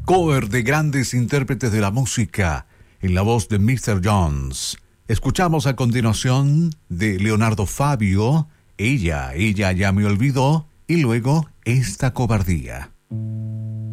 cover de grandes intérpretes de la música en la voz de Mr. Jones. Escuchamos a continuación de Leonardo Fabio, ella ya me olvidó, y luego Esta cobardía.